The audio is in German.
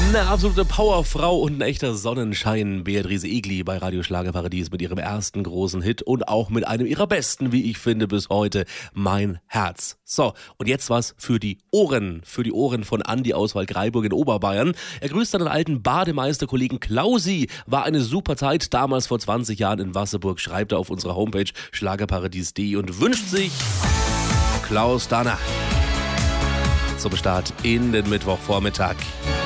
Eine absolute Powerfrau und ein echter Sonnenschein. Beatrice Egli bei Radio Schlagerparadies mit ihrem ersten großen Hit und auch mit einem ihrer besten, wie ich finde, bis heute, Mein Herz. So, und jetzt was für die Ohren. Für die Ohren von Andi aus Waldkraiburg in Oberbayern. Er grüßt seinen alten Bademeisterkollegen Klausi. War eine super Zeit, damals vor 20 Jahren in Wasserburg, schreibt er auf unserer Homepage schlagerparadies.de und wünscht sich Klaus Danner zum Start in den Mittwochvormittag.